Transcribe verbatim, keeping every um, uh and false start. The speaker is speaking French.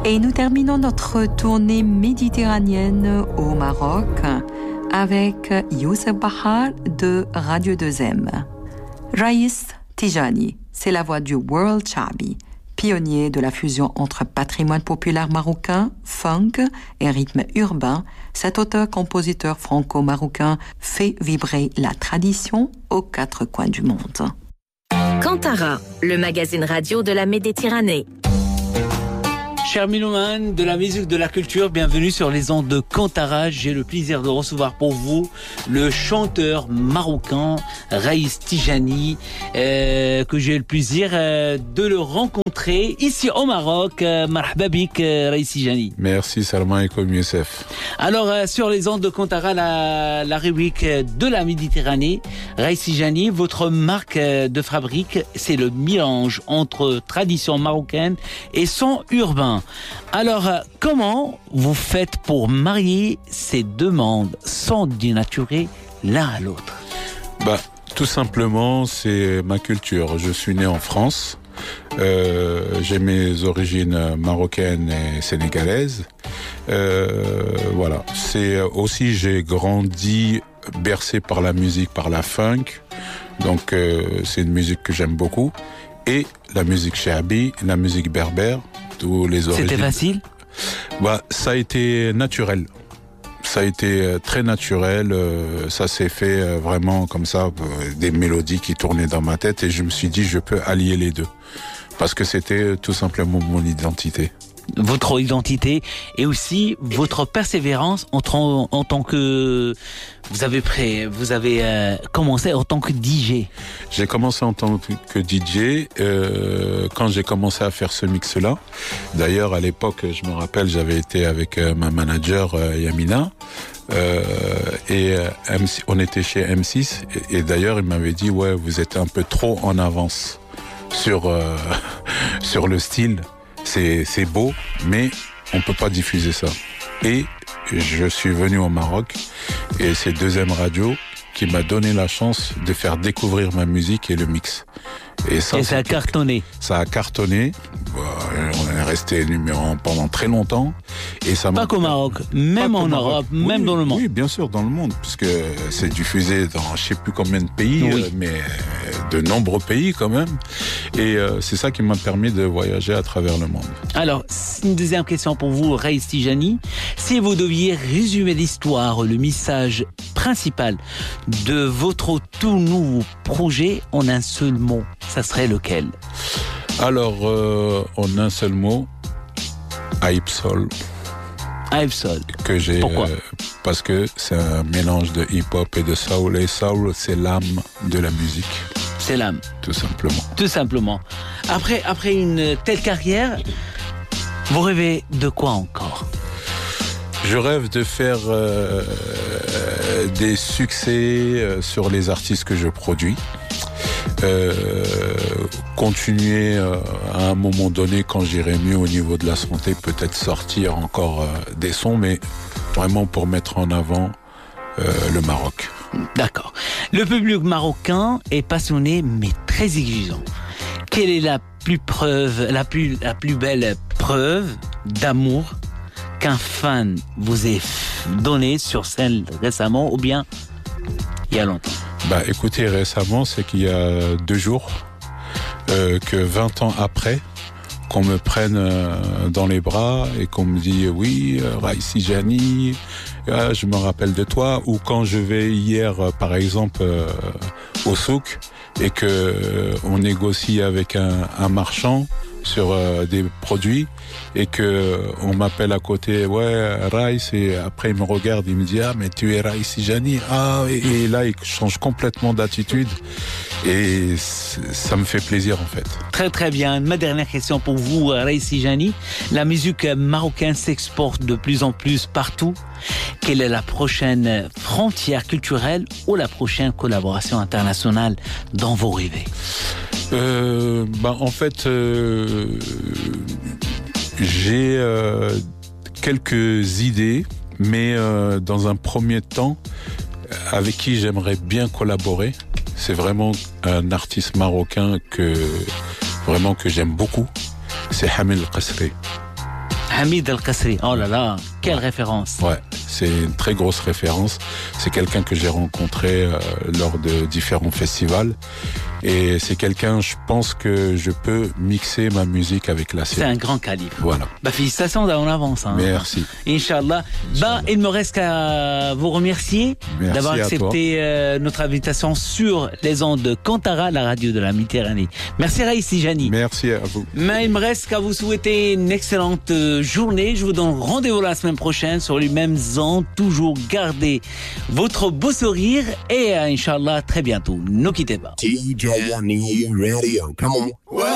Et nous terminons notre tournée méditerranéenne au Maroc avec Youssef Bahar de Radio deux M. Raïs Tijani, c'est la voix du World Chabi, pionnier de la fusion entre patrimoine populaire marocain, funk et rythme urbain. Cet auteur-compositeur franco-marocain fait vibrer la tradition aux quatre coins du monde. Kantara, le magazine radio de la Méditerranée. Chers Milouman, de la musique, de la culture, bienvenue sur les ondes de Kantara. J'ai le plaisir de recevoir pour vous le chanteur marocain Raïs Tijani, euh, que j'ai le plaisir euh, de le rencontrer ici au Maroc. Euh, Marhaba bik, euh, Raïs Tijani. Merci, salam alaikum Youssef. Alors, euh, sur les ondes de Kantara, la, la rubrique de la Méditerranée, Raïs Tijani, votre marque de fabrique, c'est le mélange entre tradition marocaine et son urbain. Alors, comment vous faites pour marier ces deux mondes sans dénaturer l'un à l'autre? Bah, tout simplement, c'est ma culture. Je suis né en France. Euh, j'ai mes origines marocaines et sénégalaises. Euh, voilà. C'est aussi, j'ai grandi bercé par la musique, par la funk. Donc, euh, c'est une musique que j'aime beaucoup. Et la musique chabi, la musique berbère. Les origines. C'était facile? Bah, ça a été naturel. Ça a été très naturel. Euh, ça s'est fait euh, vraiment comme ça, euh, des mélodies qui tournaient dans ma tête et je me suis dit je peux allier les deux parce que c'était tout simplement mon identité. Votre identité et aussi votre persévérance en, en, en tant que vous avez prêt, vous avez euh, commencé en tant que D J. J'ai commencé en tant que D J euh, quand j'ai commencé à faire ce mix-là. D'ailleurs, à l'époque, je me rappelle, j'avais été avec euh, ma manager euh, Yamina euh, et euh, M six, on était chez M six et, et d'ailleurs, il m'avait dit ouais, vous êtes un peu trop en avance sur euh, sur le style. C'est, c'est beau, mais on peut pas diffuser ça. Et je suis venu au Maroc et c'est Deuxième Radio qui m'a donné la chance de faire découvrir ma musique et le mix. Et ça, et ça a cartonné. Ça a cartonné. On est resté numéro un pendant très longtemps. Et ça pas qu'au Maroc, même en Europe, oui, même dans le monde. Oui, bien sûr, dans le monde, puisque c'est diffusé dans je sais plus combien de pays, oui. euh, mais de nombreux pays quand même. Et euh, c'est ça qui m'a permis de voyager à travers le monde. Alors, une deuxième question pour vous, Raïs Tijani. Si vous deviez résumer l'histoire, le message principal de votre tout nouveau projet en un seul mot, ça serait lequel? Alors, euh, en un seul mot, Hype Soul. Hype Soul. Que j'ai. Pourquoi? euh, Parce que c'est un mélange de hip-hop et de soul. Et soul, c'est l'âme de la musique. C'est l'âme. Tout simplement. Tout simplement. Après, après une telle carrière, vous rêvez de quoi encore? Je rêve de faire euh, des succès euh, sur les artistes que je produis. Euh, continuer euh, à un moment donné, quand j'irai mieux au niveau de la santé, peut-être sortir encore euh, des sons, mais vraiment pour mettre en avant euh, le Maroc. D'accord. Le public marocain est passionné mais très exigeant. Quelle est la plus preuve, la plus, la plus belle preuve d'amour qu'un fan vous ait donné sur scène récemment ou bien il y a longtemps? Bah écoutez, récemment, c'est qu'il y a deux jours euh, que vingt ans après, qu'on me prenne euh, dans les bras et qu'on me dit oui, euh, Raïs Tijani, euh, je me rappelle de toi. Ou quand je vais hier, euh, par exemple, euh, au souk et que euh, on négocie avec un, un marchand sur euh, des produits et que on m'appelle à côté, ouais, Raïs, et après il me regarde, il me dit ah mais tu es Raïs Tijani, ah et, et là il change complètement d'attitude et ça me fait plaisir en fait. Très très bien. Ma dernière question pour vous, Raïs Tijani. La musique marocaine s'exporte de plus en plus partout. Quelle est la prochaine frontière culturelle ou la prochaine collaboration internationale dont vous rêvez? Euh, bah en fait, euh, j'ai euh, quelques idées, mais euh, dans un premier temps, avec qui j'aimerais bien collaborer, c'est vraiment un artiste marocain que vraiment que j'aime beaucoup. C'est Hamel El Qasri. Hamid Al-Qasri, oh là là, quelle référence. Ouais, c'est une très grosse référence. C'est quelqu'un que j'ai rencontré euh, lors de différents festivals. Et c'est quelqu'un, je pense que je peux mixer ma musique avec la sienne. C'est un grand calibre. Voilà. Bah, félicitations, on avance. Hein. Merci. Inch'Allah. Bah, il me reste qu'à vous remercier Merci d'avoir accepté euh, notre invitation sur les ondes de Kantara, la radio de la Méditerranée. Merci Raïs Tijani. Merci à vous. Mais il me reste qu'à vous souhaiter une excellente journée. Je vous donne rendez-vous la semaine prochaine sur les mêmes ondes. Toujours gardez votre beau sourire et euh, Inch'Allah, très bientôt. Ne quittez pas. T J one E Radio, come on.